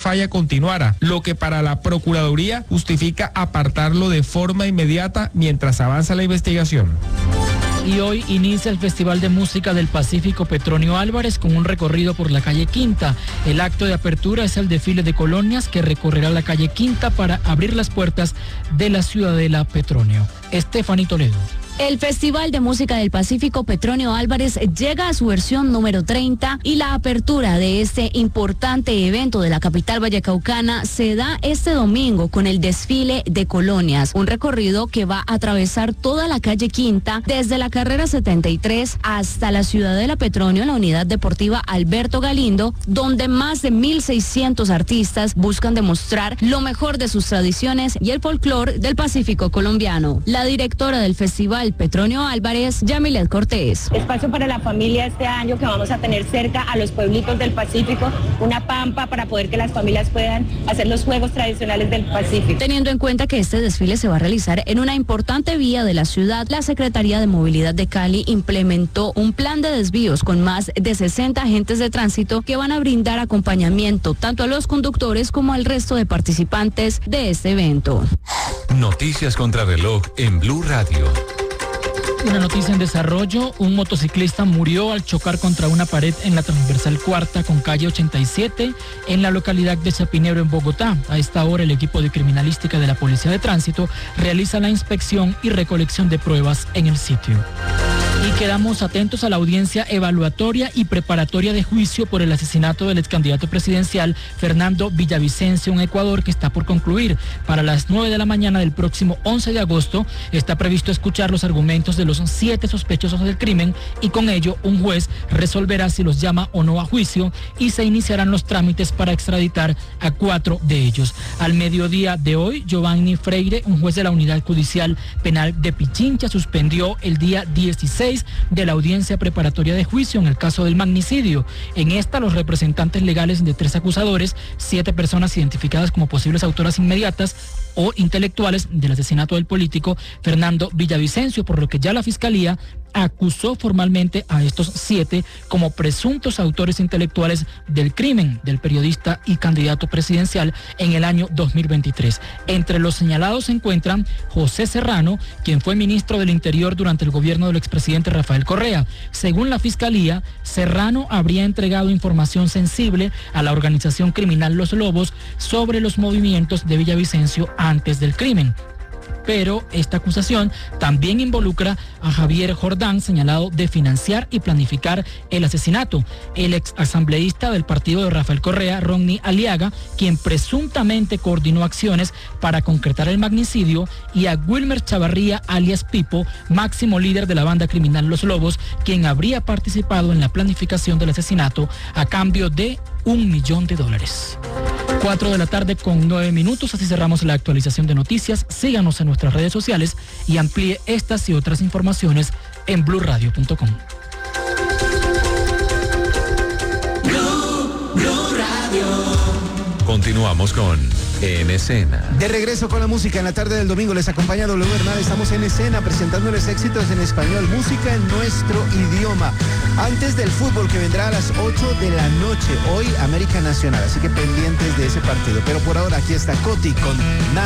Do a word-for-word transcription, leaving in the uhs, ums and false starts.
falla continuara, lo que para la Procuraduría justifica apartarlo de forma inmediata mientras avanza la investigación. Y hoy inicia el Festival de Música del Pacífico Petronio Álvarez con un recorrido por la calle Quinta. El acto de apertura es el desfile de colonias que recorrerá la calle Quinta para abrir las puertas de la Ciudadela Petronio. Estefanía Toledo. El Festival de Música del Pacífico Petronio Álvarez llega a su versión número treinta y la apertura de este importante evento de la capital vallecaucana se da este domingo con el desfile de colonias, un recorrido que va a atravesar toda la calle Quinta desde la carrera setenta y tres hasta la Ciudadela Petronio en la unidad deportiva Alberto Galindo, donde más de mil seiscientos artistas buscan demostrar lo mejor de sus tradiciones y el folclore del Pacífico colombiano. La directora del festival Petronio Álvarez, Yamilet Cortés. Espacio para la familia este año que vamos a tener cerca a los pueblitos del Pacífico, una pampa para poder que las familias puedan hacer los juegos tradicionales del Pacífico. Teniendo en cuenta que este desfile se va a realizar en una importante vía de la ciudad, la Secretaría de Movilidad de Cali implementó un plan de desvíos con más de sesenta agentes de tránsito que van a brindar acompañamiento tanto a los conductores como al resto de participantes de este evento. Noticias contra reloj en Blue Radio. Una noticia en desarrollo, un motociclista murió al chocar contra una pared en la transversal cuarta con calle ochenta y siete en la localidad de Chapinero en Bogotá. A esta hora el equipo de criminalística de la Policía de Tránsito realiza la inspección y recolección de pruebas en el sitio. Y quedamos atentos a la audiencia evaluatoria y preparatoria de juicio por el asesinato del ex candidato presidencial Fernando Villavicencio en Ecuador, que está por concluir. Para las nueve de la mañana del próximo once de agosto está previsto escuchar los argumentos de los siete sospechosos del crimen y con ello un juez resolverá si los llama o no a juicio y se iniciarán los trámites para extraditar a cuatro de ellos. Al mediodía de hoy, Giovanni Freire, un juez de la Unidad Judicial Penal de Pichincha, suspendió el día dieciséis de la audiencia preparatoria de juicio en el caso del magnicidio. En esta, los representantes legales de tres acusadores, siete personas identificadas como posibles autoras inmediatas o intelectuales del asesinato del político Fernando Villavicencio, por lo que ya la Fiscalía acusó formalmente a estos siete como presuntos autores intelectuales del crimen del periodista y candidato presidencial en el año dos mil veintitrés. Entre los señalados se encuentran José Serrano, quien fue ministro del Interior durante el gobierno del expresidente Rafael Correa. Según la Fiscalía, Serrano habría entregado información sensible a la organización criminal Los Lobos sobre los movimientos de Villavicencio antes del crimen. Pero esta acusación también involucra a Javier Jordán, señalado de financiar y planificar el asesinato, el ex asambleísta del partido de Rafael Correa, Ronnie Aliaga, quien presuntamente coordinó acciones para concretar el magnicidio, y a Wilmer Chavarría, alias Pipo, máximo líder de la banda criminal Los Lobos, quien habría participado en la planificación del asesinato a cambio de un millón de dólares. Cuatro de la tarde con nueve minutos, así cerramos la actualización de noticias. Síganos en nuestras redes sociales y amplíe estas y otras informaciones en blue radio punto com. Blue, Blue Radio. Continuamos con En Escena. De regreso con la música en la tarde del domingo, les acompaña W Bernal. Estamos en escena presentándoles éxitos en español, música en nuestro idioma. Antes del fútbol que vendrá a las ocho de la noche, hoy América Nacional, así que pendientes de ese partido. Pero por ahora aquí está Coti con Nada.